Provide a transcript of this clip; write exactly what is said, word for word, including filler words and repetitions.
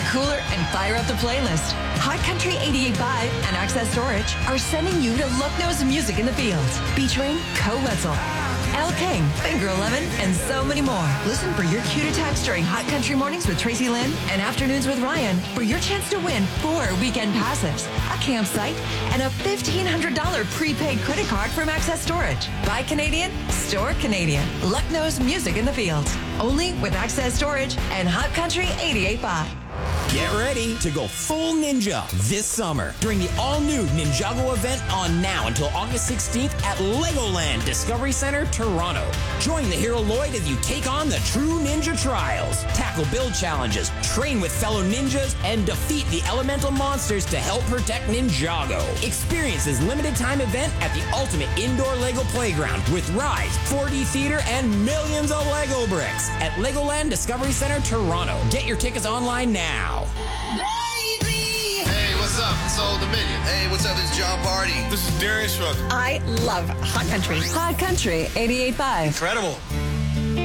cooler and fire up the playlist. Hot Country eighty-eight point five and Access Storage are sending you to Lucknow's Music in the Fields, featuring Co Wetzel, Elle King, Finger eleven, and so many more. Listen for your cue to text during Hot Country Mornings with Tracy Lynn and Afternoons with Ryan for your chance to win four weekend passes, a campsite, and a fifteen hundred dollars prepaid credit card from Access Storage. Buy Canadian, store Canadian. Lucknow's Music in the Fields. Only with Access Storage and Hot Country eighty-eight point five. Get ready to go full ninja this summer during the all-new Ninjago event on now until August sixteenth at Legoland Discovery Center, Toronto. Join the hero Lloyd as you take on the true ninja trials, tackle build challenges, train with fellow ninjas, and defeat the elemental monsters to help protect Ninjago. Experience this limited-time event at the ultimate indoor Lego playground with rides, four D theater, and millions of Lego bricks at Legoland Discovery Center, Toronto. Get your tickets online now. Baby. Hey, what's up? It's Old Dominion. Hey, what's up? It's John Party. This is Darius Rucker. I love Hot Country. Hot Country eighty-eight point five. Incredible.